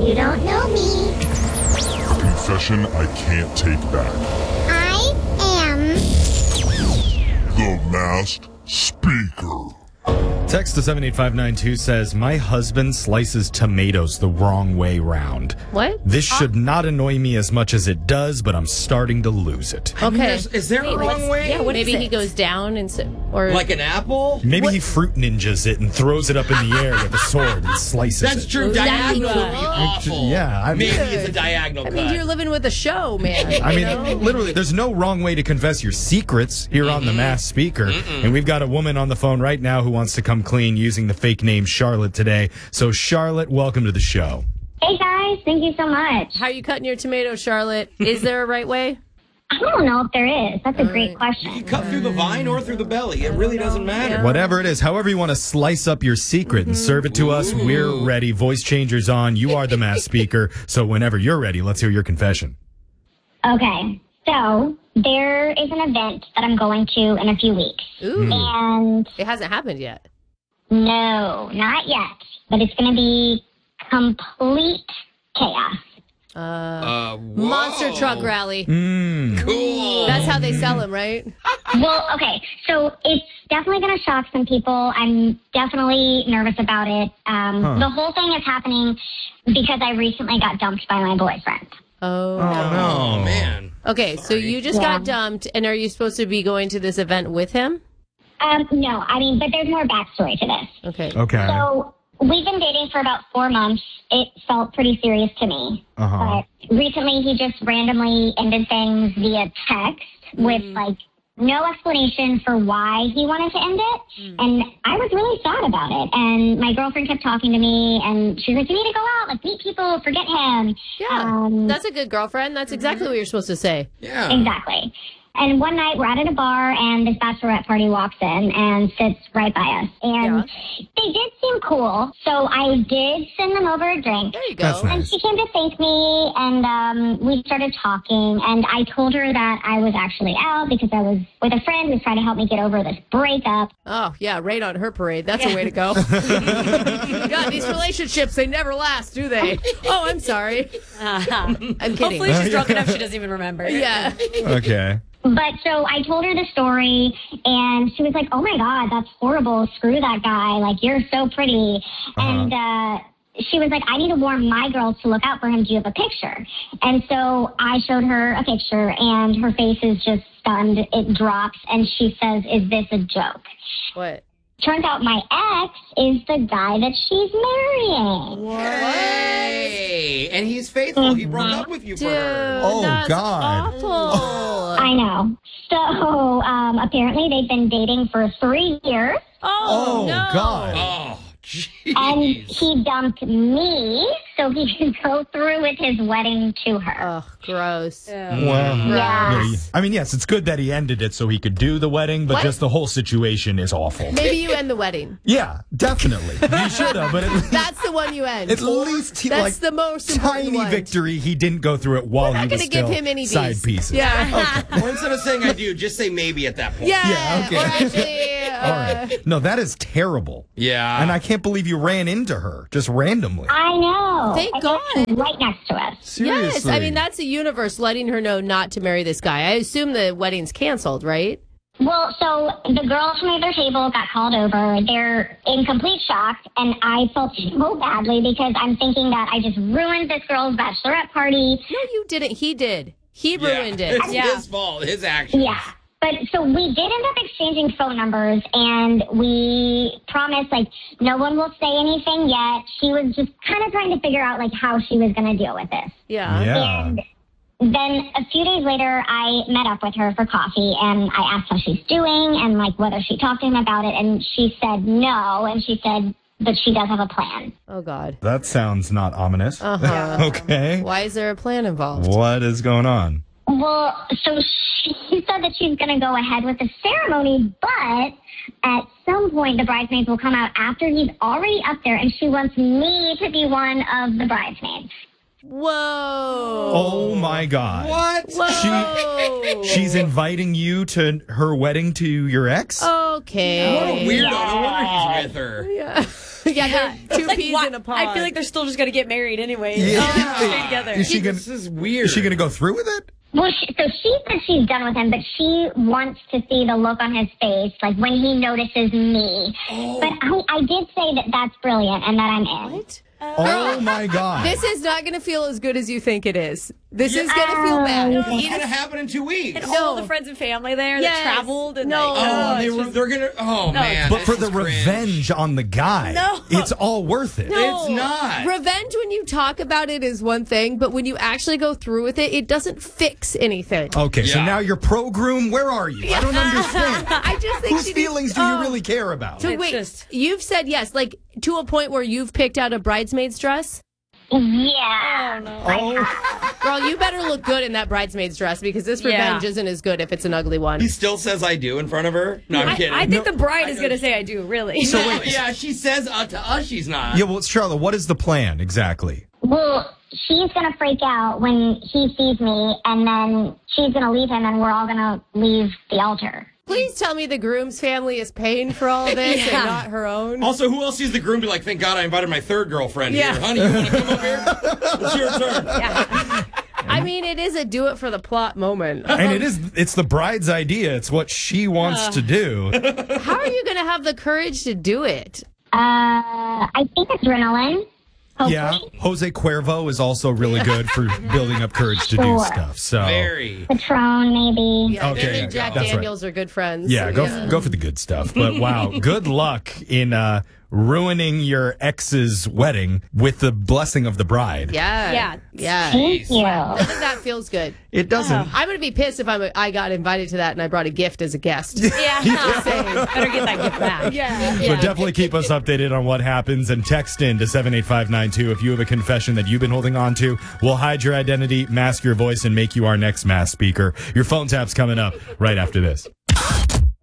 You don't know me. Confession I can't take back. I am The Masked Speaker. Text to 78592 says, my husband slices tomatoes the wrong way round. What? This should not annoy me as much as it does, but I'm starting to lose it. Okay. Is there a wrong way? Yeah, maybe he goes down or Like an apple? Maybe he fruit ninjas it and throws it up in the air with a sword and slices That's it. true. Diagonal would be awful. Yeah, I mean, Maybe it's a diagonal I cut. mean, you're living with a show, man. I mean, literally, there's no wrong way to confess your secrets here on the Masked Speaker. And we've got a woman on the phone right now who wants to come clean using the fake name Charlotte today. So, Charlotte, welcome to the show. Hey guys, thank you so much. How are you cutting your tomatoes, Charlotte? Is there a right way? I don't know if there is. That's a great question. Cut through the vine or through the belly. It really doesn't matter. Whatever it is, however you want to slice up your secret and serve it to us, we're ready. Voice changers on. You are the Masked Speaker. So whenever you're ready, let's hear your confession. Okay, so there is an event that I'm going to in a few weeks. Ooh. And It hasn't happened yet. no, not yet. But it's going to be complete chaos. Whoa. Monster truck rally. Cool. That's how they sell them, right? Well, okay, so it's definitely going to shock some people. I'm definitely nervous about it. The whole thing is happening because I recently got dumped by my boyfriend. Oh. Oh, man. Okay, so you just got dumped, and are you supposed to be going to this event with him? No, I mean, but there's more backstory to this. Okay. Okay. So we've been dating for about 4 months. It felt pretty serious to me. Uh-huh. But recently he just randomly ended things via text with like no explanation for why he wanted to end it. And I was really sad about it. And my girlfriend kept talking to me and she's like, you need to go out, like meet people, forget him. Yeah, that's a good girlfriend. That's exactly what you're supposed to say. Yeah. Exactly. And one night we're out at a bar and this bachelorette party walks in and sits right by us. And they did seem cool. So I did send them over a drink. There you go. That's nice. And she came to thank me and we started talking. And I told her that I was actually out because I was with a friend who was trying to help me get over this breakup. Oh, yeah, right on her parade. That's a way to go. God, these relationships, they never last, do they? Oh, I'm sorry. I'm kidding. Hopefully she's drunk enough she doesn't even remember. Yeah. Okay. But so I told her the story and she was like, oh my God, that's horrible. Screw that guy. Like, you're so pretty. And she was like, I need to warn my girls to look out for him. Do you have a picture? And so I showed her a picture and her face is just stunned. It drops and she says, is this a joke? What? Turns out my ex is the guy that she's marrying. Hey. And he's faithful. He broke up with you for Dude, her. Oh, that's God. awful. I know. So apparently they've been dating for 3 years. Oh, Oh, no. God. Oh, jeez. And he dumped me so he can go through with his wedding to her. Oh, gross. Well, Yeah. I mean, yes, it's good that he ended it so he could do the wedding, but What? just the whole situation is awful. Maybe you end the wedding. Yeah, definitely. You should have, but That's the one you end. at least he, That's like, the most important tiny one. victory. He didn't go through it while We're he not was going to give still him any side bees. pieces. Yeah. Or instead of saying I do, just say maybe at that point. Yeah. okay. Or actually, All right. No, that is terrible. Yeah. And I can't believe you ran into her just randomly. I know. Thank And God. she's right next to us. Seriously. yes. I mean, that's the universe letting her know not to marry this guy. I assume the wedding's canceled, right? Well, so the girls from the other table got called over. They're in complete shock, and I felt so badly because I'm thinking that I just ruined this girl's bachelorette party. No, you didn't. He did. He ruined it. It's his fault. His actions. Yeah. But so we did end up exchanging phone numbers and we promised like no one will say anything yet. She was just kind of trying to figure out like how she was going to deal with this. Yeah. Yeah. And then a few days later, I met up with her for coffee and I asked how she's doing and like whether she talked to him about it. And she said no. And she said that she does have a plan. Oh, God. That sounds not ominous. Uh-huh. Okay. Why is there a plan involved? What is going on? Well, so she said that she's going to go ahead with the ceremony, but at some point the bridesmaids will come out after he's already up there, and she wants me to be one of the bridesmaids. Whoa. Oh, my God. What? Whoa. She's inviting you to her wedding to your ex? Okay. What a weirdo. No wonder he's with her. Yeah. Yeah, they're two Like, peas why- in a pod. I feel like they're still just going to get married anyway. Yeah. Stay together. Is she gonna, This is weird. is she going to go through with it? Well, so she says she's done with him, but she wants to see the look on his face, like when he notices me. But I did say that that's brilliant and that I'm in. What? Oh my God. This is not going to feel as good as you think it is. This is going to feel bad. It's going to happen in 2 weeks. And all the friends and family there Yes. that traveled. And No. They're going to. Oh, man. But this for the is cringe. revenge on the guy, No. it's all worth it. No. It's not. Revenge when you talk about it is one thing, but when you actually go through with it, it doesn't fix anything. Okay, so Yeah. now you're pro-groom. Where are you? I don't understand. I just think Whose she feelings do you really care about? So It's wait, just- you've said yes, like to a point where you've picked out a bridesmaid's dress? Yeah. Oh, Girl, you better look good in that bridesmaid's dress because this revenge isn't as good if it's an ugly one. He still says I do in front of her. No, I'm kidding. I think the bride is going to say I do, really. So No, wait. yeah, she says to us she's not. yeah, well, Charlotte, what is the plan exactly? Well, she's going to freak out when he sees me, and then she's going to leave him, and we're all going to leave the altar. Please tell me the groom's family is paying for all of this and not her own. Also, who else sees the groom be like, thank God I invited my third girlfriend Yeah. here. Honey, you want to come up here? It's your turn. I mean, it is a do it for the plot moment. And it's the bride's idea. It's what she wants to do. How are you going to have the courage to do it? I think adrenaline. Hopefully. Yeah, Jose Cuervo is also really good for building up courage to do Sure. stuff. So Very. Patron, maybe. Yeah, Okay, him yeah, and Jack that's right. Daniels are good friends. yeah, go for the good stuff. But wow, good luck in ruining your ex's wedding with the blessing of the bride. Yeah. Yeah. Thank you. I think that feels good. It doesn't. I'm going to be pissed if I got invited to that and I brought a gift as a guest. Yeah. Just saying. Better get that gift back. Yeah. But definitely keep us updated on what happens and text in to 78592 if you have a confession that you've been holding on to. We'll hide your identity, mask your voice, and make you our next mass speaker. Your phone tap's coming up right after this.